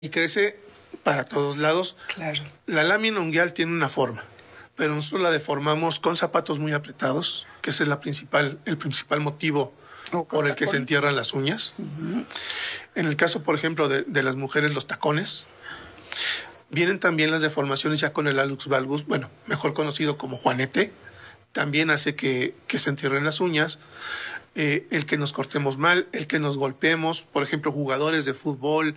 y crece para todos lados. Claro. La lámina unguial tiene una forma, pero nosotros la deformamos con zapatos muy apretados, que ese es el principal motivo por el que se entierran las uñas. En el caso, por ejemplo, de las mujeres, los tacones. Vienen también las deformaciones ya con el hallux valgus, bueno, mejor conocido como juanete. También hace que se entierren las uñas. El que nos cortemos mal, el que nos golpeemos, por ejemplo, jugadores de fútbol,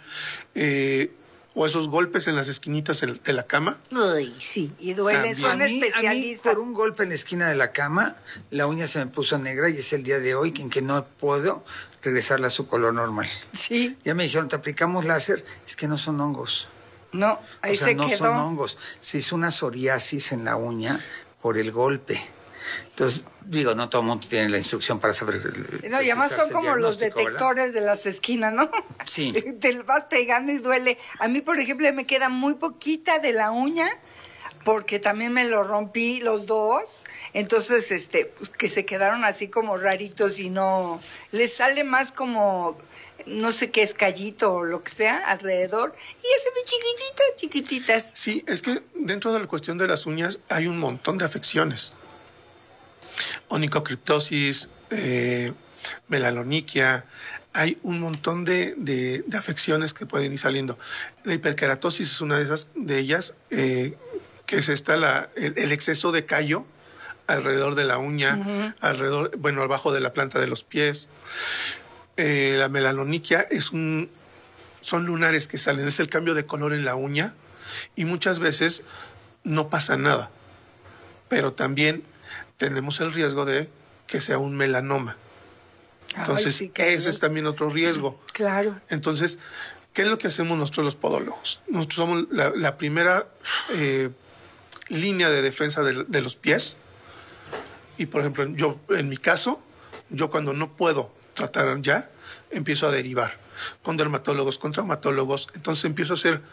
o esos golpes en las esquinitas de la cama. Uy, sí, y duelen, son especialistas. A mí, por un golpe en la esquina de la cama, la uña se me puso negra y es el día de hoy en que no puedo regresarla a su color normal. Sí. Ya me dijeron, te aplicamos láser, es que no son hongos. No, ahí se no quedó. son hongos. Se hizo una psoriasis en la uña por el golpe. Entonces, digo, no todo el mundo tiene la instrucción para saber. No, y además son como los detectores, ¿verdad?, de las esquinas, ¿no? Sí. Te vas pegando y duele. A mí, por ejemplo, me queda muy poquita de la uña, porque también me lo rompí los dos. Entonces, pues, que se quedaron así como raritos y no. Les sale más como, no sé qué, escallito o lo que sea alrededor. Y ya se ven chiquititas. Sí, es que dentro de la cuestión de las uñas hay un montón de afecciones. Onicocriptosis, melaloniquia, hay un montón de afecciones que pueden ir saliendo. La hiperkeratosis es una de ellas, que es el exceso de callo alrededor de la uña, abajo de la planta de los pies. La melaloniquia son lunares que salen, es el cambio de color en la uña, y muchas veces no pasa nada, pero también tenemos el riesgo de que sea un melanoma. Entonces, sí, eso es también otro riesgo. Claro. Entonces, ¿qué es lo que hacemos nosotros los podólogos? Nosotros somos la primera línea de defensa de los pies. Y, por ejemplo, en mi caso, yo cuando no puedo tratar ya, empiezo a derivar con dermatólogos, con traumatólogos. Entonces empiezo a hacer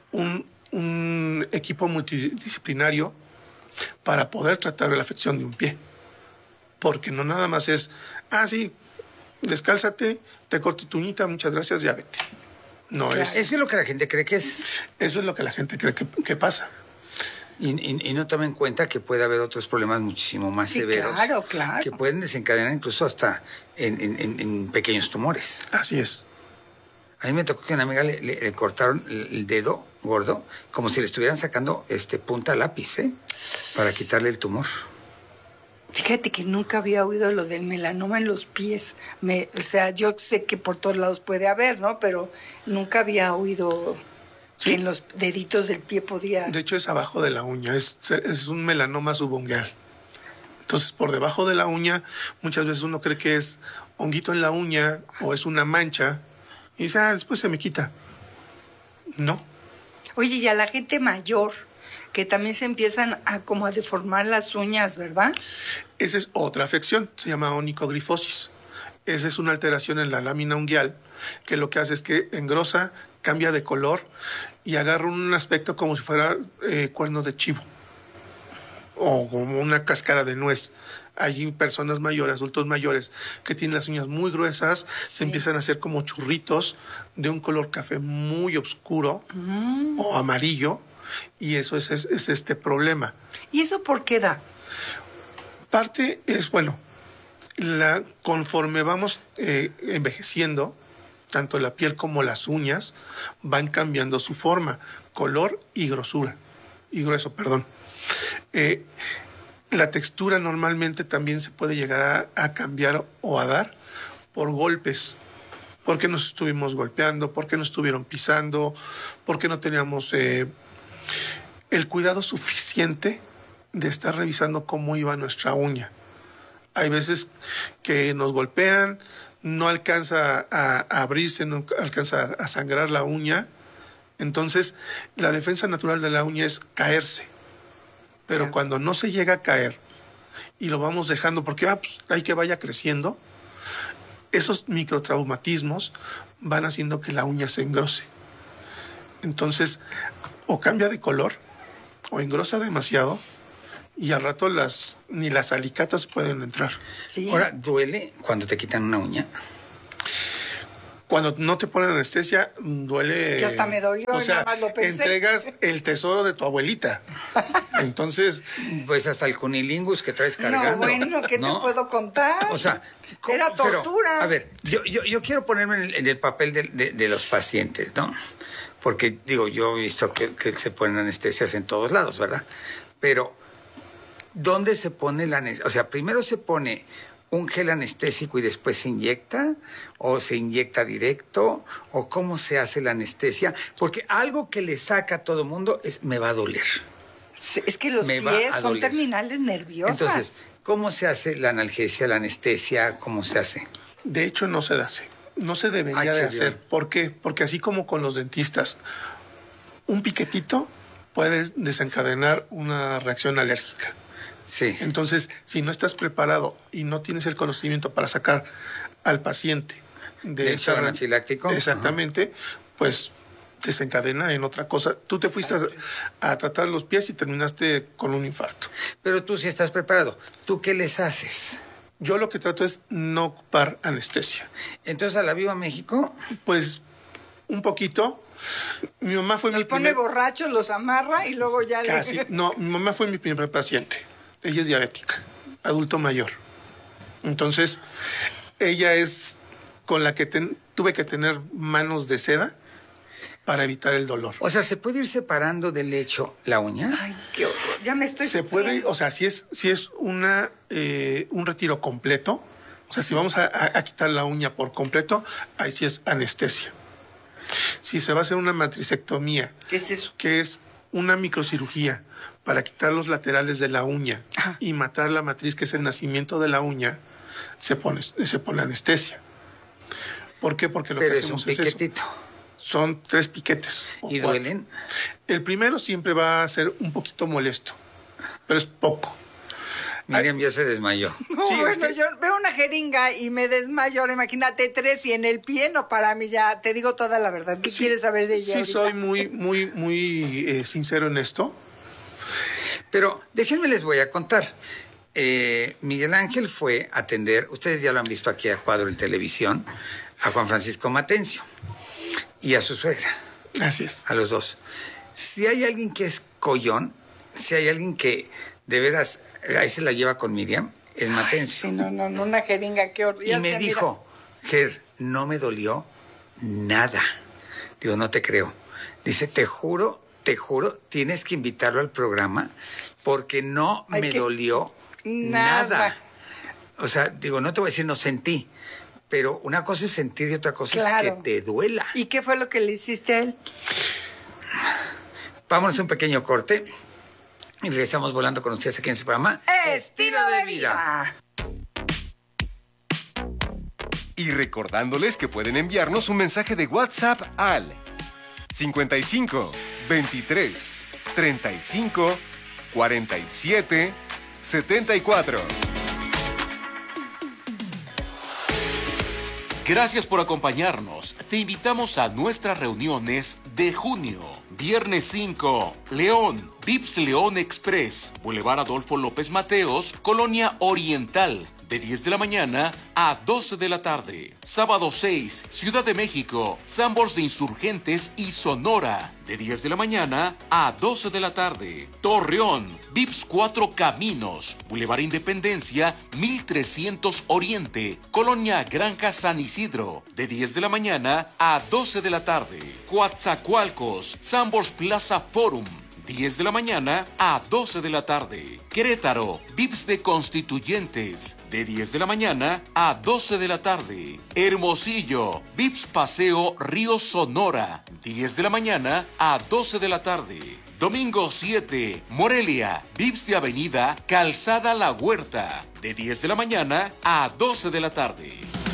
un equipo multidisciplinario para poder tratar la afección de un pie. Porque no nada más es, sí, descálzate, te corto tu uñita, muchas gracias, ya vete. No, claro, eso es lo que la gente cree que es. Eso es lo que la gente cree que pasa. Y no toma en cuenta que puede haber otros problemas muchísimo más severos. Claro. Que pueden desencadenar incluso hasta en pequeños tumores. Así es. A mí me tocó que a una amiga le cortaron el dedo gordo, como si le estuvieran sacando punta lápiz, para quitarle el tumor. Fíjate que nunca había oído lo del melanoma en los pies. O sea, yo sé que por todos lados puede haber, ¿no? Pero nunca había oído que en los deditos del pie podía. De hecho, es abajo de la uña, es un melanoma subungual. Entonces, por debajo de la uña, muchas veces uno cree que es honguito en la uña o es una mancha. Y dice, después se me quita. No. Oye, y a la gente mayor, que también se empiezan a deformar las uñas, ¿verdad? Esa es otra afección, se llama onicogrifosis. Esa es una alteración en la lámina unguial, que lo que hace es que engrosa, cambia de color y agarra un aspecto como si fuera cuerno de chivo o como una cáscara de nuez. Hay personas mayores, adultos mayores, que tienen las uñas muy gruesas, se empiezan a hacer como churritos de un color café muy oscuro o amarillo, y eso es este problema. ¿Y eso por qué da? Parte es, conforme vamos envejeciendo, tanto la piel como las uñas van cambiando su forma, color y grueso, perdón. La textura normalmente también se puede llegar a cambiar o a dar por golpes. Porque nos estuvimos golpeando, porque nos estuvieron pisando, porque no teníamos el cuidado suficiente de estar revisando cómo iba nuestra uña. Hay veces que nos golpean, no alcanza a abrirse, no alcanza a sangrar la uña. Entonces, la defensa natural de la uña es caerse. Pero cuando no se llega a caer y lo vamos dejando porque hay que vaya creciendo, esos microtraumatismos van haciendo que la uña se engrose. Entonces, o cambia de color o engrosa demasiado y al rato ni las alicatas pueden entrar. Sí. Ahora, ¿duele cuando te quitan una uña? cuando no te ponen anestesia, duele. Ya hasta me dolió, O sea, nada más lo pensé. entregas el tesoro de tu abuelita. Entonces, Pues hasta el cunilingus que traes cargando. No, bueno, ¿qué ¿no? te puedo contar? O sea, Era pero, tortura. a ver, yo quiero ponerme en el papel de los pacientes, ¿no? Porque, digo, yo he visto que se ponen anestesias en todos lados, ¿verdad? Pero, ¿dónde se pone la anestesia? O sea, primero se pone un gel anestésico y después se inyecta, o se inyecta directo, o cómo se hace la anestesia, porque algo que le saca a todo mundo es me va a doler. Es que los Me va pies a son doler. terminales nerviosas. Entonces, ¿cómo se hace la analgesia, la anestesia? ¿Cómo se hace? de hecho, no se hace. No se debería de hacer. ¿Por qué? Porque así como con los dentistas, un piquetito puede desencadenar una reacción alérgica. Sí. Entonces, si no estás preparado y no tienes el conocimiento para sacar al paciente ¿De hecho anafiláctico? Exactamente, pues desencadena en otra cosa. Tú te fuiste a tratar los pies y terminaste con un infarto. Pero tú sí estás preparado. ¿Tú qué les haces? Yo lo que trato es no ocupar anestesia. Entonces, a la Viva México, Pues un poquito. Mi mamá fue Los mi pone primer... borrachos, los amarra y luego ya Casi. No, mi mamá fue mi primer paciente. Ella es diabética, adulto mayor. Entonces, ella es con la que tuve que tener manos de seda para evitar el dolor. o sea, ¿se puede ir separando del lecho la uña? Ay, qué horror. Ya me estoy Se puede, sufriendo. o sea, si es un retiro completo, o sea, si vamos a quitar la uña por completo, ahí sí es anestesia. Si se va a hacer una matricectomía, ¿Qué es eso? que es una microcirugía para quitar los laterales de la uña y matar la matriz, que es el nacimiento de la uña, se pone anestesia. ¿Por qué? Porque lo Pero que es un hacemos es eso. piquetito. Son 3 piquetes. o ¿Y 4. duelen? El primero siempre va a ser un poquito molesto, pero es poco. Miriam ya se desmayó. No, Sí, es bueno, que- yo veo una jeringa y me desmayo. Ahora imagínate 3 y en el pie, no, para mí ya, te digo toda la verdad. ¿Qué Sí, quieres saber de ella? Sí, ahorita? soy muy sincero en esto. Pero déjenme les voy a contar. Miguel Ángel fue a atender, ustedes ya lo han visto aquí a cuadro en televisión, a Juan Francisco Matencio y a su suegra, Así es. a los dos. Si hay alguien que es collón, si hay alguien que de veras ahí se la lleva con Miriam, es Matencio. Sí, no, una jeringa, qué horrible. Y me dijo, Ger, no me dolió nada. Digo, no te creo. Dice, te juro, tienes que invitarlo al programa porque no Ay, me que dolió nada. O sea, digo, no te voy a decir no sentí, pero una cosa es sentir y otra cosa Claro. es que te duela. ¿Y qué fue lo que le hiciste a él? Vámonos a un pequeño corte y regresamos volando con ustedes aquí en su programa. Estilo de vida. Y recordándoles que pueden enviarnos un mensaje de WhatsApp al 55 23 35 47 74. Gracias por acompañarnos. Te invitamos a nuestras reuniones de junio. Viernes 5, León, Vips León Express, Boulevard Adolfo López Mateos, Colonia Oriental, de 10 de la mañana a 12 de la tarde. Sábado 6, Ciudad de México, Sambors de Insurgentes y Sonora, de 10 de la mañana a 12 de la tarde. Torreón, Vips 4 Caminos, Boulevard Independencia, 1300 Oriente, Colonia Granja San Isidro, de 10 de la mañana a 12 de la tarde. Coatzacoalcos, Sambors Plaza Forum, 10 de la mañana a 12 de la tarde. Querétaro, Vips de Constituyentes, de 10 de la mañana a 12 de la tarde. Hermosillo, Vips Paseo Río Sonora, 10 de la mañana a 12 de la tarde. Domingo 7, Morelia, Vips de Avenida Calzada La Huerta, de 10 de la mañana a 12 de la tarde.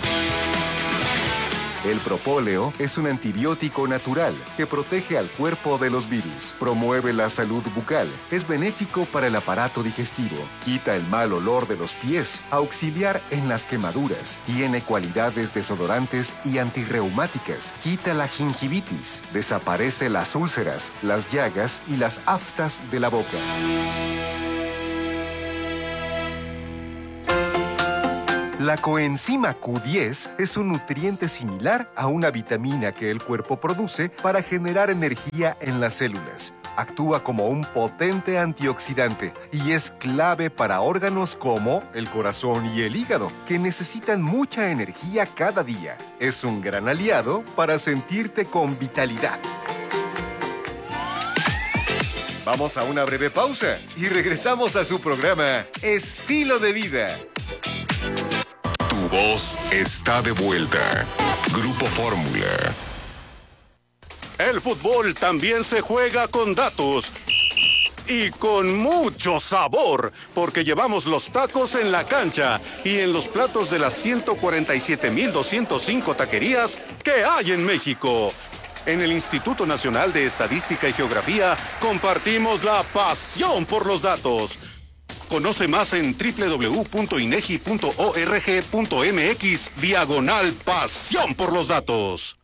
El propóleo es un antibiótico natural que protege al cuerpo de los virus, promueve la salud bucal, es benéfico para el aparato digestivo, quita el mal olor de los pies, auxiliar en las quemaduras, tiene cualidades desodorantes y antirreumáticas, quita la gingivitis, desaparece las úlceras, las llagas y las aftas de la boca. La coenzima Q10 es un nutriente similar a una vitamina que el cuerpo produce para generar energía en las células. Actúa como un potente antioxidante y es clave para órganos como el corazón y el hígado, que necesitan mucha energía cada día. Es un gran aliado para sentirte con vitalidad. Vamos a una breve pausa y regresamos a su programa Estilo de Vida. Tu voz está de vuelta. Grupo Fórmula. El fútbol también se juega con datos. Y con mucho sabor, porque llevamos los tacos en la cancha y en los platos de las 147,205 taquerías que hay en México. En el Instituto Nacional de Estadística y Geografía compartimos la pasión por los datos. Conoce más en www.inegi.org.mx/pasión por los datos.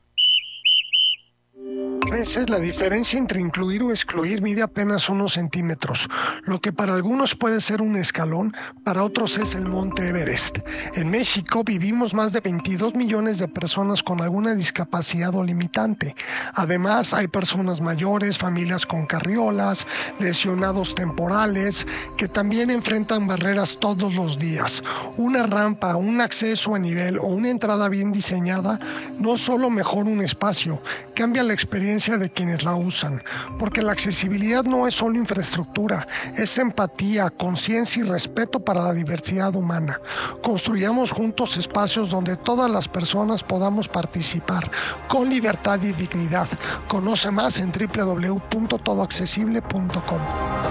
Esa es la diferencia entre incluir o excluir. Mide apenas unos centímetros. Lo que para algunos puede ser un escalón, para otros es el Monte Everest. En México vivimos más de 22 millones de personas con alguna discapacidad o limitante. Además, hay personas mayores, familias con carriolas, lesionados temporales, que también enfrentan barreras todos los días. Una rampa, un acceso a nivel o una entrada bien diseñada no solo mejora un espacio, cambia la experiencia de quienes la usan, porque la accesibilidad no es solo infraestructura, es empatía, conciencia y respeto para la diversidad humana. Construyamos juntos espacios donde todas las personas podamos participar con libertad y dignidad. Conoce más en www.todoaccesible.com.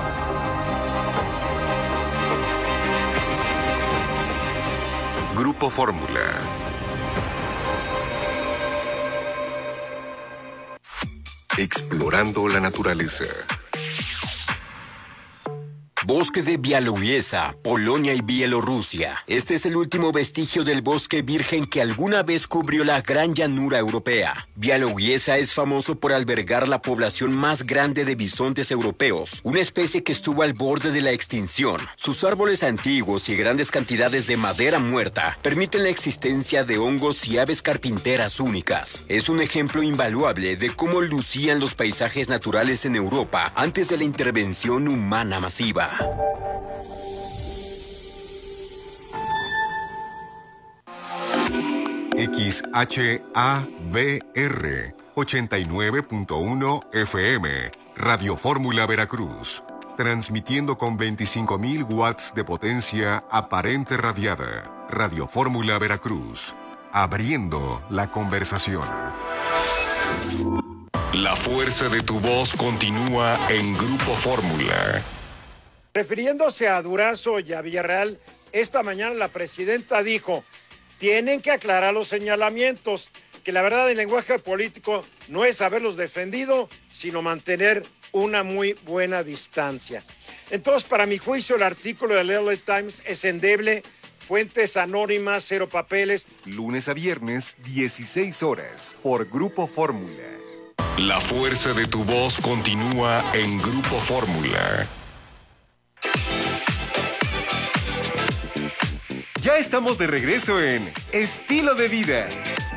Grupo Fórmula. Explorando la naturaleza. Bosque de Białowieża, Polonia y Bielorrusia. Este es el último vestigio del bosque virgen que alguna vez cubrió la gran llanura europea. Białowieża es famoso por albergar la población más grande de bisontes europeos, una especie que estuvo al borde de la extinción. Sus árboles antiguos y grandes cantidades de madera muerta permiten la existencia de hongos y aves carpinteras únicas. Es un ejemplo invaluable de cómo lucían los paisajes naturales en Europa antes de la intervención humana masiva. XHAVR 89.1 FM, Radio Fórmula Veracruz, transmitiendo con 25,000 watts de potencia aparente radiada. Radio Fórmula Veracruz, abriendo la conversación. La fuerza de tu voz continúa en Grupo Fórmula. Refiriéndose a Durazo y a Villarreal, esta mañana la presidenta dijo: tienen que aclarar los señalamientos, que la verdad en lenguaje político no es haberlos defendido, sino mantener una muy buena distancia. Entonces, para mi juicio, el artículo del LA Times es endeble, fuentes anónimas, cero papeles. Lunes a viernes, 16 horas, por Grupo Fórmula. La fuerza de tu voz continúa en Grupo Fórmula. Ya estamos de regreso en Estilo de Vida.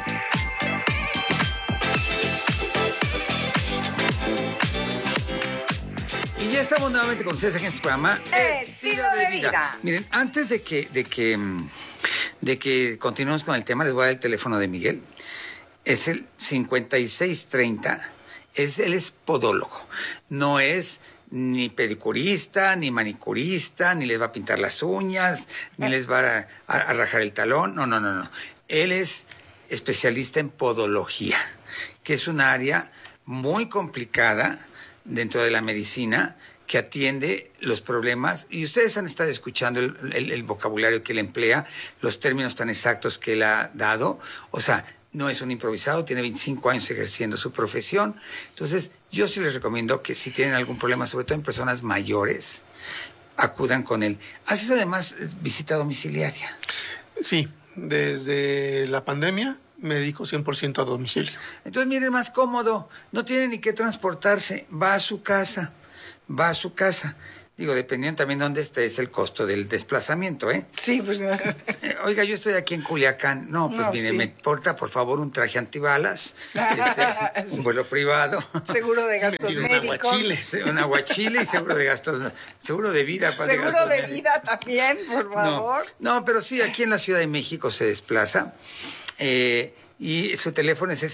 Y ya estamos nuevamente con ustedes aquí en su programa Estilo de Vida. Miren, antes de que continuemos con el tema, les voy a dar el teléfono de Miguel. Es el 5630. Él es podólogo. No es ni pedicurista, ni manicurista, ni les va a pintar las uñas, ni les va a rajar el talón. No. Él es especialista en podología, que es un área muy complicada dentro de la medicina que atiende los problemas. Y ustedes han estado escuchando el vocabulario que él emplea, los términos tan exactos que él ha dado. O sea, no es un improvisado, tiene 25 años ejerciendo su profesión. Entonces, yo sí les recomiendo que si tienen algún problema, sobre todo en personas mayores, acudan con él. ¿Haces además visita domiciliaria? Sí, desde la pandemia me dedico 100% a domicilio. Entonces, miren, más cómodo, no tiene ni que transportarse, va a su casa. Digo, dependiendo también de dónde estés, el costo del desplazamiento, ¿eh? Sí, pues... Oiga, yo estoy aquí en Culiacán. No, pues No, mire, sí. me importa, por favor, un traje antibalas, un vuelo privado. Seguro de gastos Un médicos. aguachile. Sí, un aguachile y seguro de gastos, seguro de vida. ¿cuál Seguro gastos de médicos? vida también, por favor. No, pero sí, aquí en la Ciudad de México se desplaza. Y su teléfono es el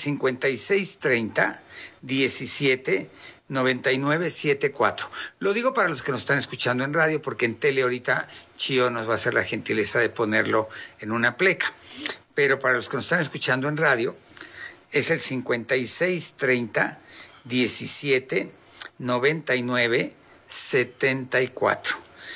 5630-17-9974. Lo digo para los que nos están escuchando en radio, porque en tele ahorita Chío nos va a hacer la gentileza de ponerlo en una pleca. Pero para los que nos están escuchando en radio, es el 5630-17-9974.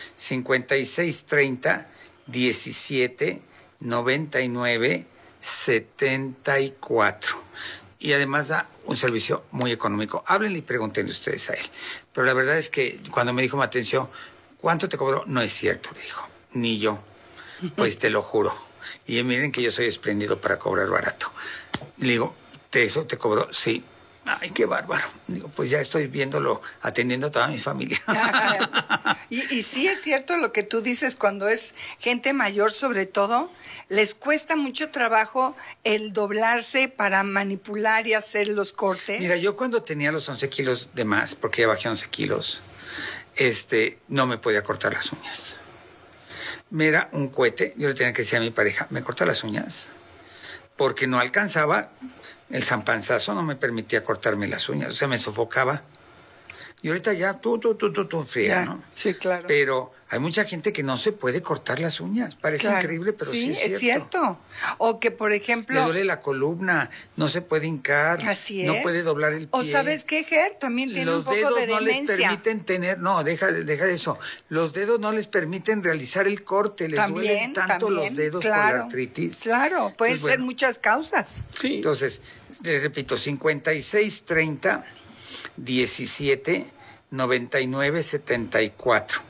5630-17-9974. Y además da un servicio muy económico. Háblenle y pregúntenle ustedes a él. Pero la verdad es que cuando me dijo Matencio, ¿cuánto te cobró? No es cierto, le dijo. Ni yo. Pues te lo juro. Y miren que yo soy espléndido para cobrar barato. Le digo, ¿eso te cobró? Sí. Ay, qué bárbaro. Digo, pues ya estoy viéndolo, atendiendo a toda mi familia. Y sí es cierto lo que tú dices, cuando es gente mayor sobre todo, les cuesta mucho trabajo el doblarse para manipular y hacer los cortes. Mira, yo cuando tenía los 11 kilos de más, porque ya bajé 11 kilos, no me podía cortar las uñas. Me era un cohete. Yo le tenía que decir a mi pareja, ¿me corta las uñas? Porque no alcanzaba, el zampanzazo no me permitía cortarme las uñas, o sea, me sofocaba. Y ahorita ya, tú, fría, ¿no? Sí, claro. Pero hay mucha gente que no se puede cortar las uñas. Parece Claro. increíble, pero sí, es cierto. O que, por ejemplo... Le duele la columna, no se puede hincar, Así no es. puede doblar el pie. O ¿sabes qué, Ger? También tiene Los un poco dedos de no les demencia. permiten tener, no, deja de eso. Los dedos no les permiten realizar el corte, les duelen tanto los dedos por la artritis. Claro, pueden Entonces, ser bueno, muchas causas. Sí. Entonces, les repito, 5630 17 99 74.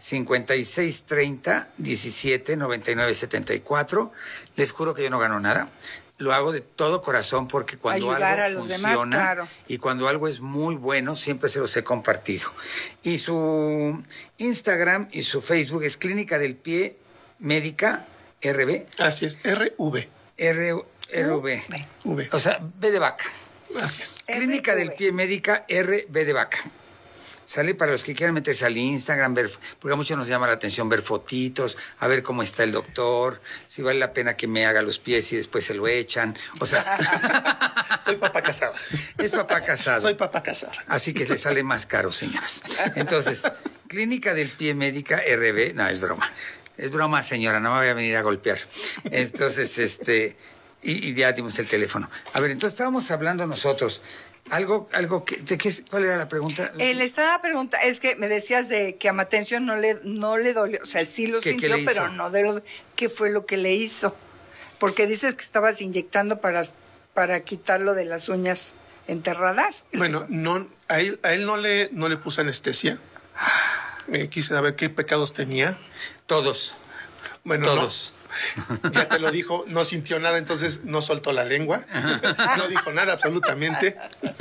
5630 17 99 74. Les juro que yo no gano nada. Lo hago de todo corazón porque cuando Ayudar a algo los funciona demás, claro. y cuando algo es muy bueno, siempre se los he compartido. Y su Instagram y su Facebook es Clínica del Pie Médica RB. Así es, RV. RV. V. O sea, B de vaca. Así es. Clínica del Pie Médica RB de vaca. Sale para los que quieran meterse al Instagram, ver, porque a muchos nos llama la atención ver fotitos, a ver cómo está el doctor, si vale la pena que me haga los pies y después se lo echan. O sea, Soy papá casado. es papá casado. Soy papá casado. Así que le sale más caro, señoras. Entonces, Clínica del Pie Médica RB, no, es broma. Es broma, señora, no me voy a venir a golpear. Entonces, y ya dimos el teléfono. A ver, entonces estábamos hablando nosotros. ¿Cuál era la pregunta? Le estaba preguntando, es que me decías de que a Matencio no le dolió, o sea, sí lo ¿Qué sintió, le hizo? pero no de qué fue lo que le hizo. Porque dices que estabas inyectando para quitarlo de las uñas enterradas. Bueno, no, a él no le puse anestesia. Quise saber qué pecados tenía. Todos. Bueno, Todos. no. Ya te lo dijo, no sintió nada, entonces no soltó la lengua. No dijo nada absolutamente.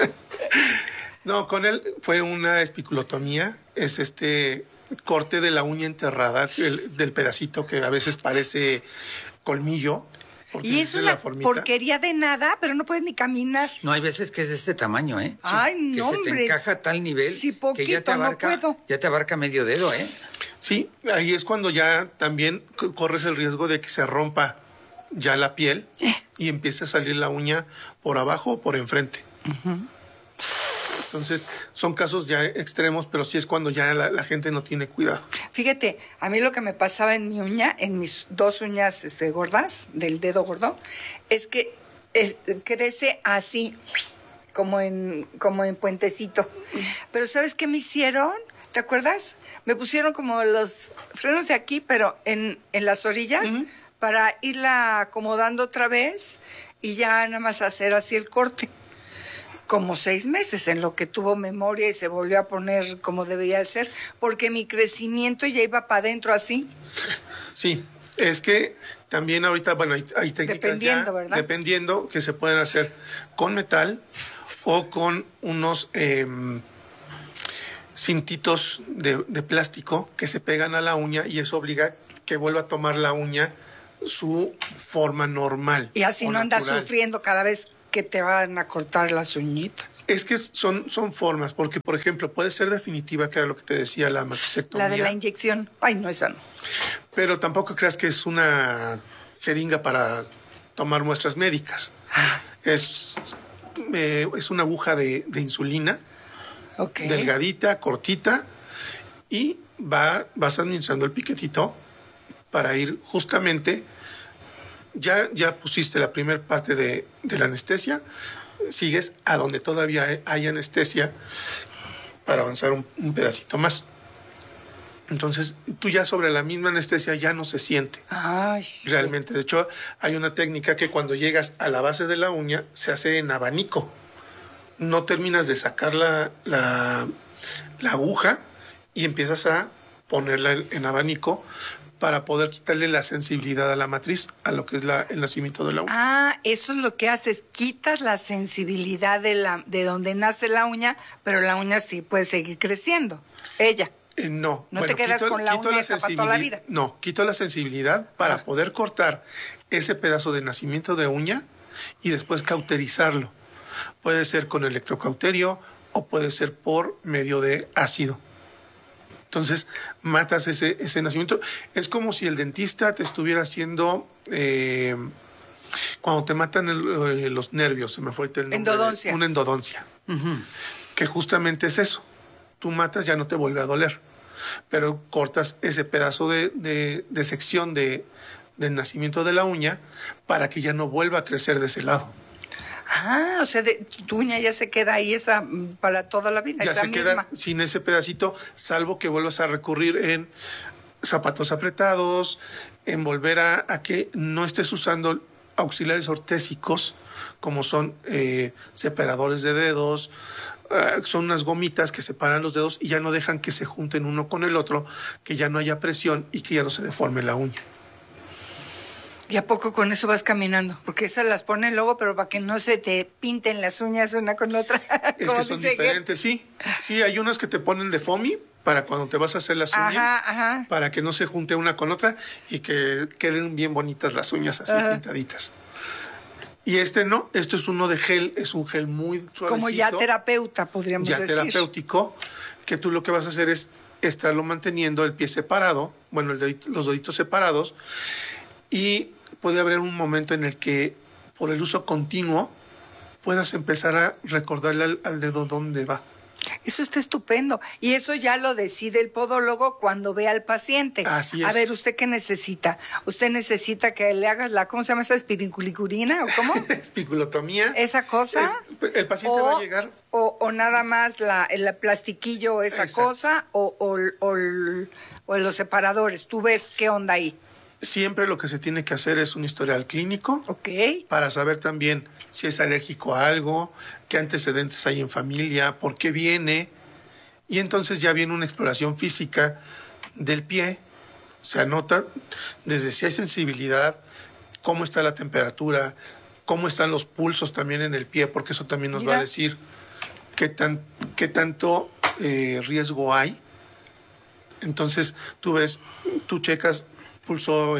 No, con él fue una espiculotomía. Es corte de la uña enterrada, del pedacito que a veces parece colmillo. porque Y es tiene una la formita. porquería de nada, pero no puedes ni caminar. No, hay veces que es de este tamaño, ¿eh? Ay, que no, se te hombre. encaja a tal nivel Sí, que ya te poquito, no abarca, puedo. ya te abarca medio dedo, ¿eh? Sí, ahí es cuando ya también corres el riesgo de que se rompa ya la piel y empiece a salir la uña por abajo o por enfrente. Entonces, son casos ya extremos, pero sí es cuando ya la gente no tiene cuidado. Fíjate, a mí lo que me pasaba en mi uña, en mis dos uñas gordas, del dedo gordo, es que crece así, como en puentecito. Pero ¿sabes qué me hicieron? ¿Te acuerdas? Me pusieron como los frenos de aquí, pero en las orillas, para irla acomodando otra vez y ya nada más hacer así el corte. Como 6 meses en lo que tuvo memoria y se volvió a poner como debía de ser, porque mi crecimiento ya iba para adentro así. Sí, es que también ahorita, bueno, hay técnicas Dependiendo, ya, ¿verdad? dependiendo, que se pueden hacer con metal o con unos cintitos de plástico que se pegan a la uña y eso obliga que vuelva a tomar la uña su forma normal. Y así no andas natural. sufriendo cada vez que te van a cortar las uñitas. Es que son formas, porque por ejemplo puede ser definitiva, que era lo que te decía, la maxillectomía. La de la inyección. Ay, no, esa no. Pero tampoco creas que es una jeringa para tomar muestras médicas. Es una aguja de insulina, Okay. delgadita, cortita, y vas administrando el piquetito para ir justamente, ya pusiste la primera parte de la anestesia, sigues a donde todavía hay anestesia para avanzar un pedacito más. Entonces, tú ya sobre la misma anestesia ya no se siente. Ay, realmente. De hecho, hay una técnica que cuando llegas a la base de la uña se hace en abanico. No terminas de sacar la aguja y empiezas a ponerla en abanico para poder quitarle la sensibilidad a la matriz, a lo que es el nacimiento de la uña. Ah, eso es lo que haces, quitas la sensibilidad de donde nace la uña, pero la uña sí puede seguir creciendo. Ella. No. No te quedas con la uña esa para toda la vida. No, quito la sensibilidad para poder cortar ese pedazo de nacimiento de uña y después cauterizarlo. Puede ser con electrocauterio o puede ser por medio de ácido. Entonces, matas ese nacimiento. Es como si el dentista te estuviera haciendo, cuando te matan los nervios, se me fue el nombre. Endodoncia. Una endodoncia. Que justamente es eso. Tú matas, ya no te vuelve a doler. Pero cortas ese pedazo de sección del nacimiento de la uña para que ya no vuelva a crecer de ese lado. Ah, o sea, tu uña ya se queda ahí esa para toda la vida, Ya esa se misma. queda sin ese pedacito, salvo que vuelvas a recurrir en zapatos apretados, en volver a que no estés usando auxiliares ortésicos, como son separadores de dedos, son unas gomitas que separan los dedos y ya no dejan que se junten uno con el otro, que ya no haya presión y que ya no se deforme la uña. ¿Y a poco con eso vas caminando? Porque esas las ponen luego, pero para que no se te pinten las uñas una con otra. Es que son diferentes, sí. Sí, hay unas que te ponen de foamy para cuando te vas a hacer las uñas, para que no se junte una con otra y que queden bien bonitas las uñas así pintaditas. Y no, esto es uno de gel, es un gel muy suavecito. Como ya terapeuta, podríamos decir. Ya terapéutico, que tú lo que vas a hacer es estarlo manteniendo el pie separado, bueno, los deditos separados, y puede haber un momento en el que por el uso continuo puedas empezar a recordarle al dedo dónde va. Eso está estupendo. Y eso ya lo decide el podólogo cuando ve al paciente. Así es. A ver, ¿usted qué necesita? ¿Usted necesita que le hagas ¿cómo se llama esa? ¿Espiriculicurina o cómo? Espiculotomía. ¿Esa cosa? El paciente va a llegar. O nada más el plastiquillo, esa Exacto. cosa, o los separadores. ¿Tú ves qué onda ahí? Siempre lo que se tiene que hacer es un historial clínico. Ok. Para saber también si es alérgico a algo, qué antecedentes hay en familia, por qué viene. Y entonces ya viene una exploración física del pie. Se anota desde si hay sensibilidad, cómo está la temperatura, cómo están los pulsos también en el pie, porque eso también nos va a decir qué tanto riesgo hay. Entonces tú checas pulso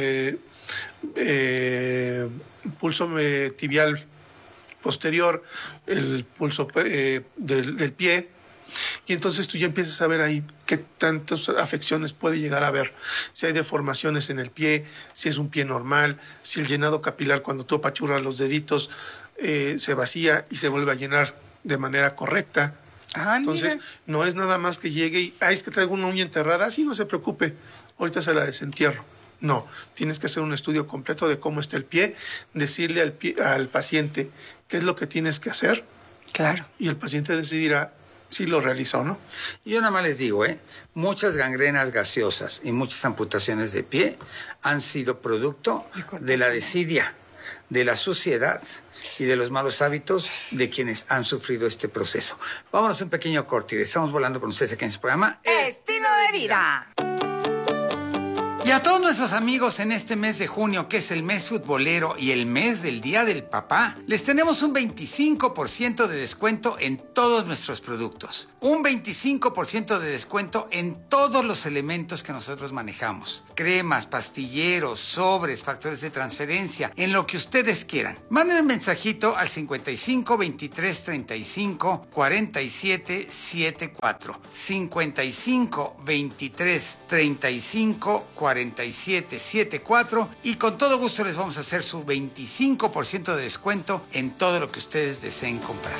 tibial posterior, el pulso del pie, y entonces tú ya empiezas a ver ahí qué tantas afecciones puede llegar a haber, si hay deformaciones en el pie, si es un pie normal, si el llenado capilar cuando tú apachurras los deditos se vacía y se vuelve a llenar de manera correcta. Entonces no es nada más que llegue y es que traigo una uña enterrada, sí, no se preocupe, ahorita se la desentierro. No, tienes que hacer un estudio completo de cómo está el pie, decirle al paciente qué es lo que tienes que hacer. Claro. Y el paciente decidirá si lo realiza o no. Yo nada más les digo, muchas gangrenas gaseosas y muchas amputaciones de pie han sido producto de la desidia, de la suciedad y de los malos hábitos de quienes han sufrido este proceso. Vámonos a un pequeño corte y estamos volando con ustedes aquí en este programa Estilo de Vida. Y a todos nuestros amigos en este mes de junio, que es el mes futbolero y el mes del Día del Papá, les tenemos un 25% de descuento en todos nuestros productos. Un 25% de descuento en todos los elementos que nosotros manejamos. Cremas, pastilleros, sobres, factores de transferencia, en lo que ustedes quieran. Manden un mensajito al 55 23 35 47 74. 55 23 35 4774 y con todo gusto les vamos a hacer su 25% de descuento en todo lo que ustedes deseen comprar.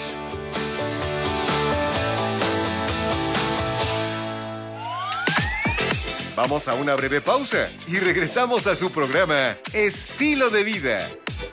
Vamos a una breve pausa y regresamos a su programa Estilo de Vida.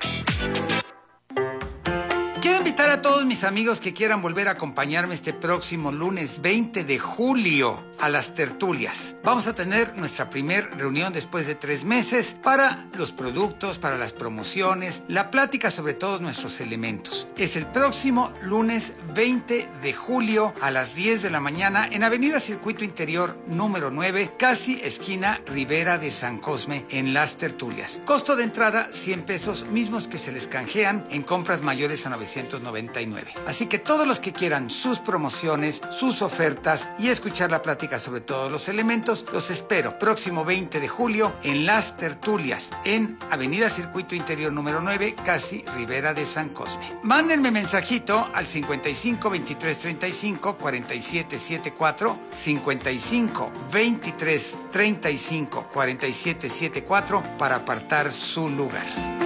Quiero invitar a todos mis amigos que quieran volver a acompañarme este próximo lunes 20 de julio a las tertulias. Vamos a tener nuestra primer reunión después de 3 meses para los productos, para las promociones, la plática sobre todos nuestros elementos. Es el próximo lunes 20 de julio a las 10 de la mañana en Avenida Circuito Interior número 9, casi esquina Ribera de San Cosme, en las tertulias. Costo de entrada 100 pesos, mismos que se les canjean en compras mayores a 999. Así que todos los que quieran sus promociones, sus ofertas y escuchar la plática sobre todos los elementos, los espero próximo 20 de julio en las tertulias en Avenida Circuito Interior número 9, casi Ribera de San Cosme. Mándenme mensajito al 55 23 35 47 74, 55 23 35 47 74 para apartar su lugar.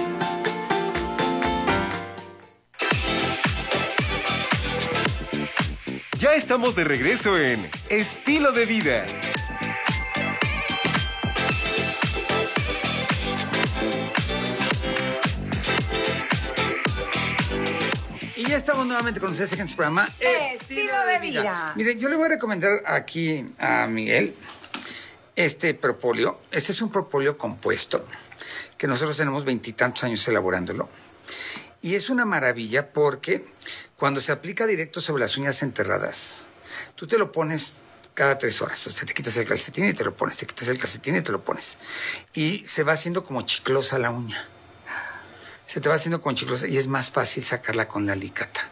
Ya estamos de regreso en Estilo de Vida. Y ya estamos nuevamente con ustedes en su programa Estilo de Vida. Miren, yo le voy a recomendar aquí a Miguel este propóleo. Este es un propóleo compuesto que nosotros tenemos 20 y tantos años elaborándolo. Y es una maravilla porque cuando se aplica directo sobre las uñas enterradas, tú te lo pones cada 3 horas. O sea, te quitas el calcetín y te lo pones, te quitas el calcetín y te lo pones. Y se va haciendo como chiclosa la uña. Se te va haciendo como chiclosa y es más fácil sacarla con la alicata.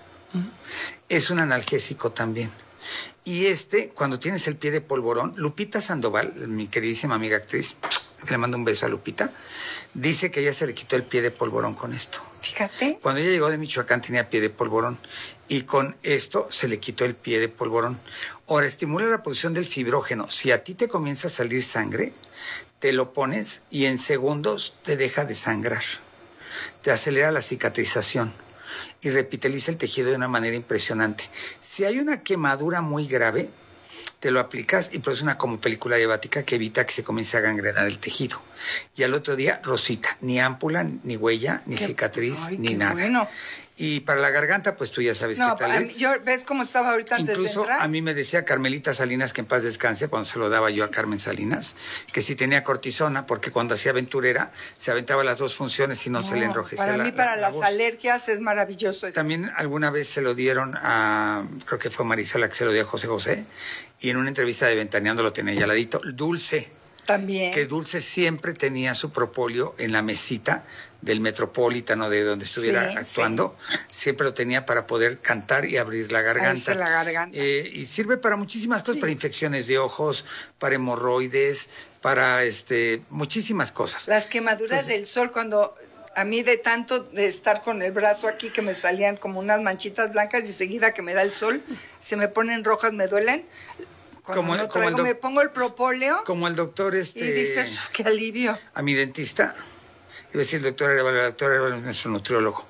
Es un analgésico también. Y cuando tienes el pie de polvorón, Lupita Sandoval, mi queridísima amiga actriz, le mando un beso a Lupita, dice que ella se le quitó el pie de polvorón con esto. Fíjate. Cuando ella llegó de Michoacán tenía pie de polvorón y con esto se le quitó el pie de polvorón. Ahora, estimula la producción del fibrógeno. Si a ti te comienza a salir sangre, te lo pones y en segundos te deja de sangrar. Te acelera la cicatrización y repiteliza el tejido de una manera impresionante. Si hay una quemadura muy grave, te lo aplicas y produce una como película diabática que evita que se comience a gangrenar el tejido. Y al otro día, rosita, ni ámpula, ni huella, ni cicatriz, ni nada. Bueno. Y para la garganta, pues tú ya sabes qué tal es. ¿Ves cómo estaba ahorita antes de Incluso entrar? a mí me decía Carmelita Salinas, que en paz descanse, cuando se lo daba yo a Carmen Salinas, que si tenía cortisona, porque cuando hacía aventurera se aventaba las 2 funciones y no se le enrojecía Para mí, para las voz. alergias es maravilloso eso. También alguna vez se lo dieron a, creo que fue Marisela que se lo dio a José José, y en una entrevista de Ventaneando lo tenía ya al ladito. Dulce. También. Que Dulce siempre tenía su propóleo en la mesita del Metropolitano, de donde estuviera actuando. Sí. Siempre lo tenía para poder cantar y abrir la garganta. La garganta. Y sirve para muchísimas cosas, para infecciones de ojos, para hemorroides, para muchísimas cosas. Las quemaduras del sol, cuando a mí de tanto de estar con el brazo aquí que me salían como unas manchitas blancas y seguida que me da el sol, se me ponen rojas, me duelen. Cuando no traigo, me pongo el propóleo. Como el doctor y dices, qué alivio. A mi dentista, iba a decir el doctor Arevalo, nuestro nutriólogo,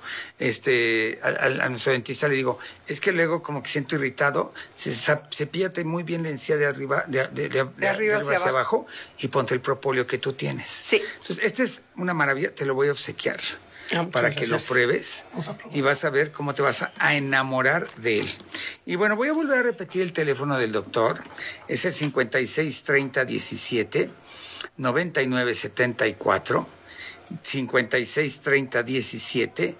a nuestro dentista le digo, es que luego como que siento irritado, cepíllate muy bien la encía de arriba, de arriba hacia abajo y ponte el propóleo que tú tienes. Sí. Entonces, esta es una maravilla, te lo voy a obsequiar. Para que lo pruebes y vas a ver cómo te vas a enamorar de él. Y bueno, voy a volver a repetir el teléfono del doctor. Es el 563017 9974, 563017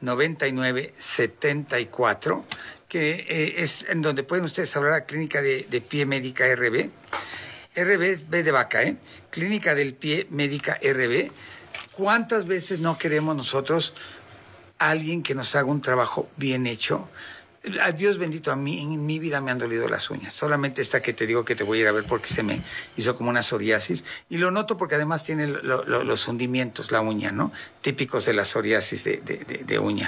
9974, que es en donde pueden ustedes hablar a la clínica de Pie Médica RB. RB es B de vaca, Clínica del Pie Médica RB. ¿Cuántas veces no queremos nosotros alguien que nos haga un trabajo bien hecho? A Dios bendito, a mí en mi vida me han dolido las uñas. Solamente esta que te digo que te voy a ir a ver porque se me hizo como una psoriasis. Y lo noto porque además tiene los hundimientos, la uña, ¿no? Típicos de la psoriasis de uña.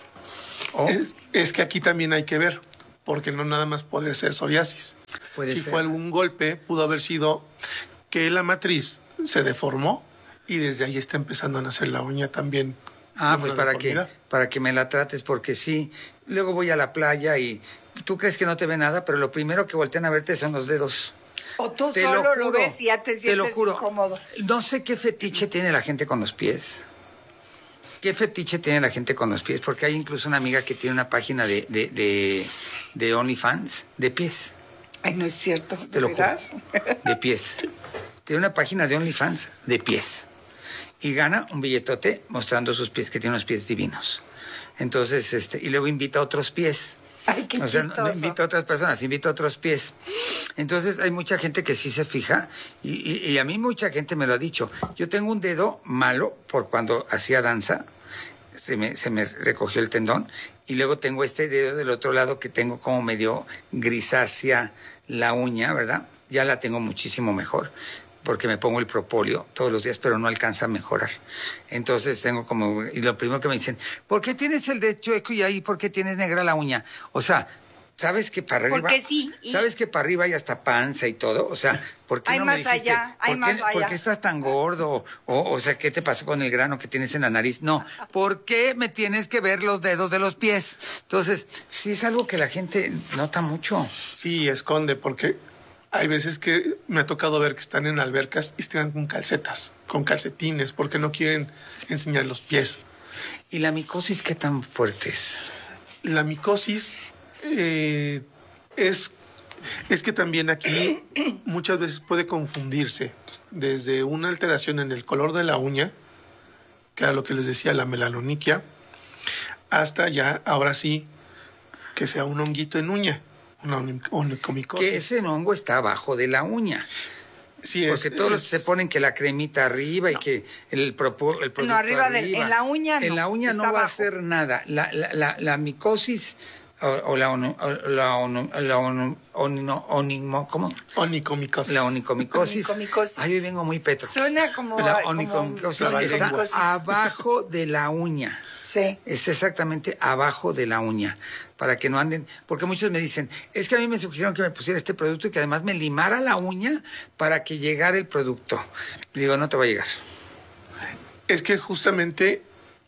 Es que aquí también hay que ver, porque no nada más podría ser psoriasis. Si fue algún golpe, pudo haber sido que la matriz se deformó y desde ahí está empezando a nacer la uña también. Pues para que me la trates, porque sí, luego voy a la playa y tú crees que no te ve nada, pero lo primero que voltean a verte son los dedos. O tú solo lo ves y ya te sientes incómodo. No sé qué fetiche tiene la gente con los pies. ¿Qué fetiche tiene la gente con los pies? Porque hay incluso una amiga que tiene una página de OnlyFans de pies. Ay, no es cierto. Te lo juro. De pies. Tiene una página de OnlyFans de pies. Y gana un billetote mostrando sus pies, que tiene unos pies divinos. Entonces, y luego invita a otros pies. Ay, qué chistoso. No invita a otras personas, invita a otros pies. Entonces, hay mucha gente que sí se fija, y a mí mucha gente me lo ha dicho. Yo tengo un dedo malo por cuando hacía danza, se me recogió el tendón, y luego tengo este dedo del otro lado que tengo como medio grisácea la uña, ¿verdad? Ya la tengo muchísimo mejor, porque me pongo el propóleo todos los días, pero no alcanza a mejorar. Entonces tengo como... Y lo primero que me dicen, ¿por qué tienes el dedo chueco y ahí por qué tienes negra la uña? O sea, ¿sabes que para arriba... Porque sí. ¿Sabes que para arriba hay hasta panza y todo? O sea, ¿por qué hay no más me dijiste, allá, hay más allá. ¿por qué estás tan gordo? O sea, ¿qué te pasó con el grano que tienes en la nariz? No, ¿por qué me tienes que ver los dedos de los pies? Entonces, sí es algo que la gente nota mucho. Sí, esconde, porque... Hay veces que me ha tocado ver que están en albercas y están con calcetas, con calcetines, porque no quieren enseñar los pies. ¿Y la micosis qué tan fuerte es? La micosis es que también aquí muchas veces puede confundirse desde una alteración en el color de la uña, que era lo que les decía, la melanoniquia, hasta ya, ahora sí, que sea un honguito en uña. Una onicomicosis. Que ese hongo está abajo de la uña. Sí, porque todos se ponen que la cremita arriba y que el producto no, arriba. En la uña no. En la uña no va a hacer nada. La micosis o la onicomicosis. La onicomicosis. Ay, hoy vengo muy petro. Suena como... La onicomicosis está abajo de la uña. Sí. Es exactamente abajo de la uña, para que no anden, porque muchos me dicen, es que a mí me sugirieron que me pusiera este producto y que además me limara la uña para que llegara el producto. Le digo, no te va a llegar. Es que justamente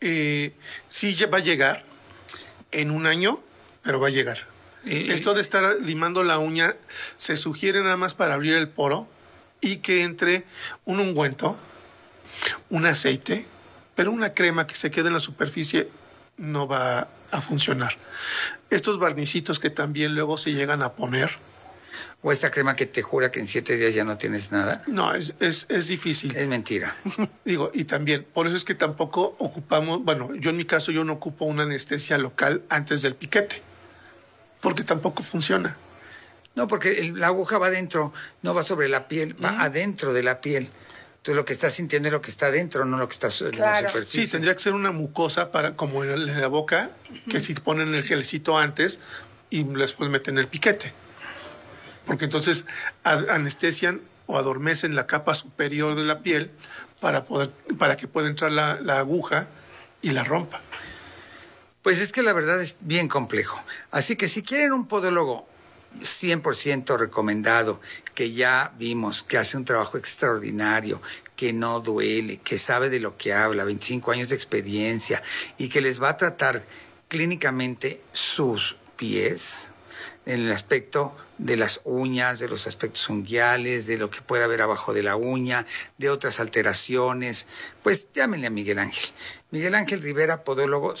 sí va a llegar en un año, pero va a llegar. Esto de estar limando la uña se sugiere nada más para abrir el poro y que entre un ungüento, un aceite, pero una crema que se quede en la superficie no va a funcionar. Estos barnicitos que también luego se llegan a poner. O esta crema que te jura que en 7 días ya no tienes nada. No, es difícil. Es mentira. Digo, y también, por eso es que tampoco ocupamos, bueno, yo en mi caso yo no ocupo una anestesia local antes del piquete, porque tampoco funciona. No, porque la aguja va adentro, no va sobre la piel, va adentro de la piel. Entonces lo que estás sintiendo es lo que está adentro, no lo que está en la superficie. Sí, tendría que ser una mucosa para, como en la boca, que si ponen el gelcito antes y después meten el piquete. Porque entonces anestesian o adormecen la capa superior de la piel para que pueda entrar la aguja y la rompa. Pues es que la verdad es bien complejo. Así que si quieren un podólogo 100% recomendado, que ya vimos que hace un trabajo extraordinario, que no duele, que sabe de lo que habla, 25 años de experiencia y que les va a tratar clínicamente sus pies en el aspecto de las uñas, de los aspectos unguiales, de lo que pueda haber abajo de la uña, de otras alteraciones, pues llámenle a Miguel Ángel. Miguel Ángel Rivera, podólogo,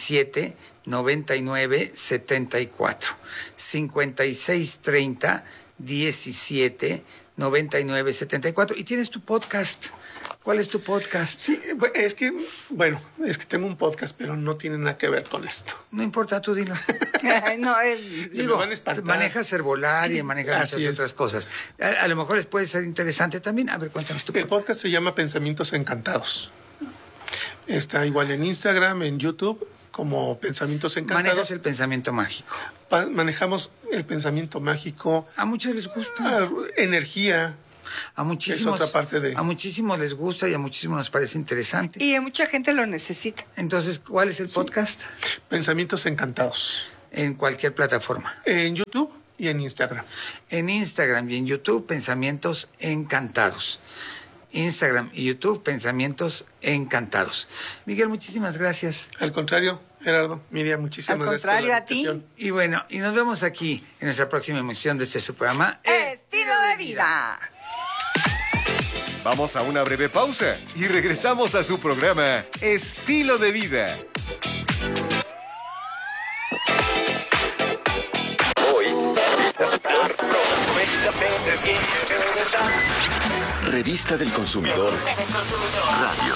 5630-1799-74. 5630 17 99 74. Y tienes tu podcast. ¿Cuál es tu podcast? Sí, es que tengo un podcast, pero no tiene nada que ver con esto. No importa, tú dilo. No, Digo, me van a espantar. Manejas Herbolaria y manejas muchas otras cosas. A lo mejor les puede ser interesante también. A ver, cuéntanos tu podcast. El podcast se llama Pensamientos Encantados. Está igual en Instagram, en YouTube, como Pensamientos Encantados. Manejas el pensamiento mágico. Manejamos el pensamiento mágico. A muchos les gusta. Energía. A muchísimos, es otra parte de... A muchísimos les gusta y a muchísimos nos parece interesante. Y a mucha gente lo necesita. Entonces, ¿cuál es el podcast? Pensamientos Encantados. En cualquier plataforma. En YouTube y en Instagram. En Instagram y en YouTube, Pensamientos Encantados. Instagram y YouTube, Pensamientos Encantados. Miguel, muchísimas gracias. Al contrario, Gerardo, Miriam, muchísimas gracias. Al contrario, a ti. Y bueno, y nos vemos aquí en nuestra próxima emisión de este su programa Estilo de Vida. Vamos a una breve pausa y regresamos a su programa Estilo de Vida. Revista del Consumidor Radio.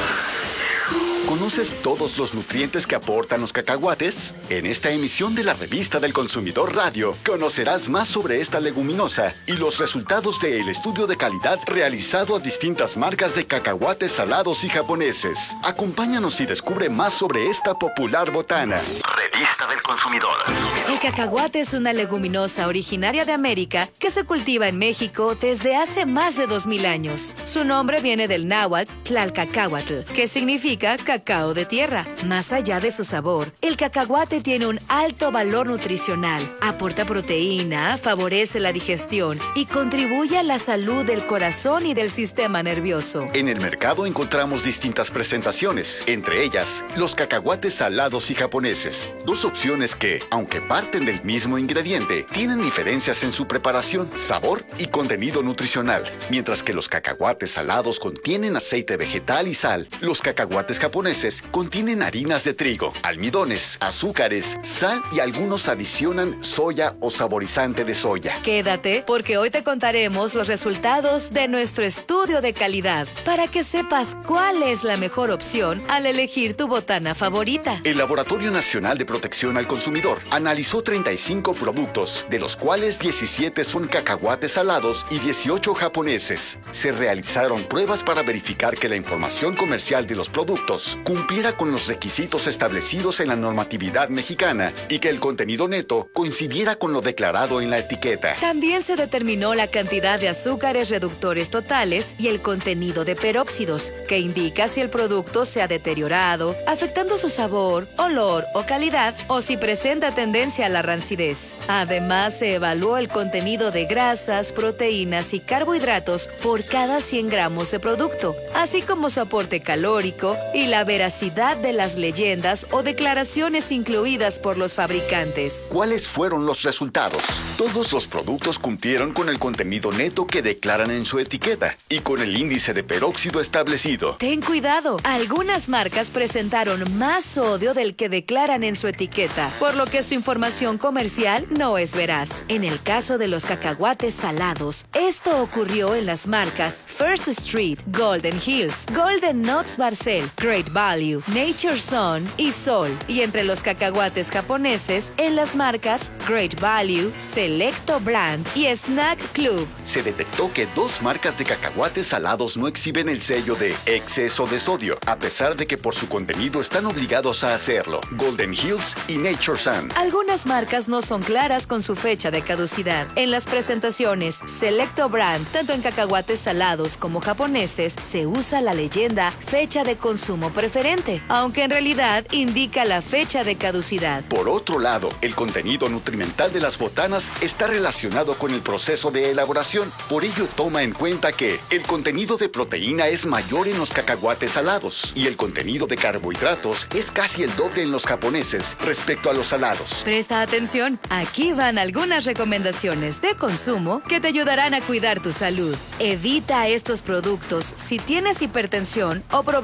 ¿Conoces todos los nutrientes que aportan los cacahuates? En esta emisión de la Revista del Consumidor Radio conocerás más sobre esta leguminosa y los resultados del estudio de calidad realizado a distintas marcas de cacahuates salados y japoneses. Acompáñanos y descubre más sobre esta popular botana. Revista del Consumidor. El cacahuate es una leguminosa originaria de América que se cultiva en México desde hace más de 2000 años. Su nombre viene del náhuatl Tlalcacahuatl, que significa cacao de tierra. Más allá de su sabor, el cacahuate tiene un alto valor nutricional, aporta proteína, favorece la digestión y contribuye a la salud del corazón y del sistema nervioso. En el mercado encontramos distintas presentaciones, entre ellas los cacahuates salados y japoneses. Dos opciones que, aunque parten del mismo ingrediente, tienen diferencias en su preparación, sabor y contenido nutricional. Mientras que los cacahuates salados contienen aceite vegetal y sal, los cacahuates japoneses contienen harinas de trigo, almidones, azúcares, sal y algunos adicionan soya o saborizante de soya. Quédate, porque hoy te contaremos los resultados de nuestro estudio de calidad para que sepas cuál es la mejor opción al elegir tu botana favorita. El Laboratorio Nacional de Protección al Consumidor analizó 35 productos, de los cuales 17 son cacahuates salados y 18 japoneses. Se realizaron pruebas para verificar que la información comercial de los productos cumpliera con los requisitos establecidos en la normatividad mexicana y que el contenido neto coincidiera con lo declarado en la etiqueta. También se determinó la cantidad de azúcares reductores totales y el contenido de peróxidos, que indica si el producto se ha deteriorado, afectando su sabor, olor o calidad, o si presenta tendencia a la rancidez. Además, se evaluó el contenido de grasas, proteínas y carbohidratos por cada 100 gramos de producto, así como su aporte calórico y la veracidad de las leyendas o declaraciones incluidas por los fabricantes. ¿Cuáles fueron los resultados? Todos los productos cumplieron con el contenido neto que declaran en su etiqueta y con el índice de peróxido establecido. Ten cuidado, algunas marcas presentaron más sodio del que declaran en su etiqueta, por lo que su información comercial no es veraz. En el caso de los cacahuates salados, esto ocurrió en las marcas First Street, Golden Hills, Golden Nuts Barcel, Great Value, Nature Sun y Sol. Y entre los cacahuates japoneses, en las marcas Great Value, Selecto Brand y Snack Club. Se detectó que 2 marcas de cacahuates salados no exhiben el sello de exceso de sodio, a pesar de que por su contenido están obligados a hacerlo: Golden Hills y Nature Sun. Algunas marcas no son claras con su fecha de caducidad. En las presentaciones Selecto Brand, tanto en cacahuates salados como japoneses, se usa la leyenda fecha de consumo preferente, aunque en realidad indica la fecha de caducidad. Por otro lado, el contenido nutrimental de las botanas está relacionado con el proceso de elaboración. Por ello, toma en cuenta que el contenido de proteína es mayor en los cacahuates salados y el contenido de carbohidratos es casi el doble en los japoneses respecto a los salados. Presta atención, aquí van algunas recomendaciones de consumo que te ayudarán a cuidar tu salud. Evita estos productos si tienes hipertensión o problemas del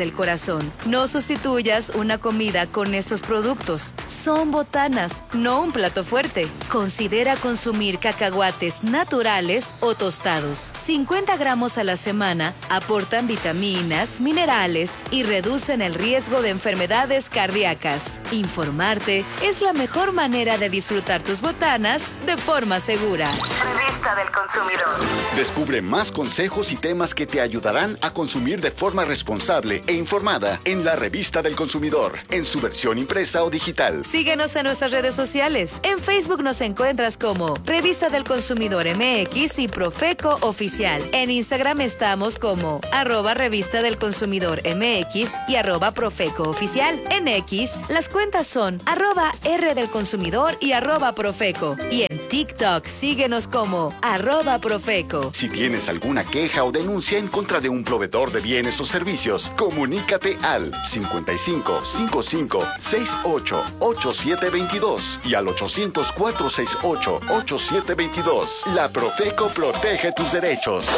el corazón. No sustituyas una comida con estos productos. Son botanas, no un plato fuerte. Considera consumir cacahuates naturales o tostados. 50 gramos a la semana aportan vitaminas, minerales y reducen el riesgo de enfermedades cardíacas. Informarte es la mejor manera de disfrutar tus botanas de forma segura. Revista del Consumidor. Descubre más consejos y temas que te ayudarán a consumir de forma responsable e informada en la Revista del Consumidor, en su versión impresa o digital. Síguenos en nuestras redes sociales. En Facebook nos encuentras como Revista del Consumidor MX y Profeco Oficial. En Instagram estamos como @Revista del Consumidor MX y @Profeco Oficial. En X, las cuentas son @R del Consumidor y @Profeco. Y en TikTok, síguenos como @Profeco. Si tienes alguna queja o denuncia en contra de un proveedor de bienes o servicios, comunícate al 55 55 68 8722 y al 800 468 8722. La Profeco protege tus derechos.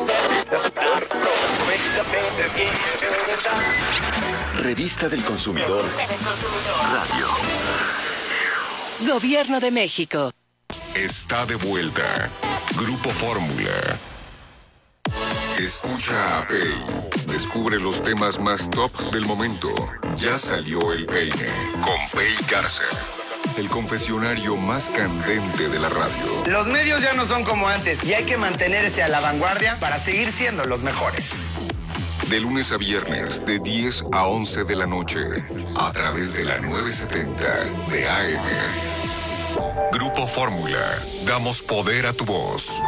Revista del Consumidor Radio. Gobierno de México. Está de vuelta. Grupo Fórmula. Escucha a Pay. Descubre los temas más top del momento. Ya salió el peine. Con Pay Garza. El confesionario más candente de la radio. Los medios ya no son como antes y hay que mantenerse a la vanguardia para seguir siendo los mejores. De lunes a viernes, de 10 a 11 de la noche, a través de la 970 de AM. Grupo Fórmula. Damos poder a tu voz.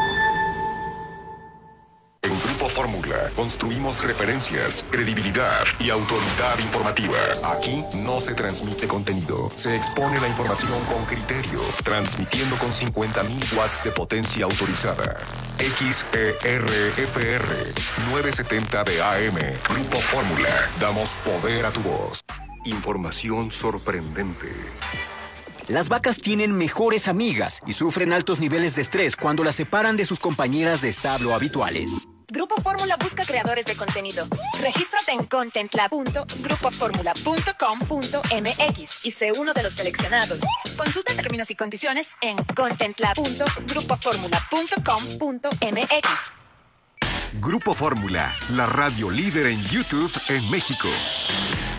En Grupo Fórmula construimos referencias, credibilidad y autoridad informativa. Aquí no se transmite contenido, se expone la información con criterio, transmitiendo con 50,000 watts de potencia autorizada. XERFR 970 de AM. Grupo Fórmula. Damos poder a tu voz. Información sorprendente. Las vacas tienen mejores amigas y sufren altos niveles de estrés cuando las separan de sus compañeras de establo habituales. Grupo Fórmula busca creadores de contenido. Regístrate en contentlab.grupoformula.com.mx y sé uno de los seleccionados. Consulta términos y condiciones en contentlab.grupoformula.com.mx. Grupo Fórmula, la radio líder en YouTube en México.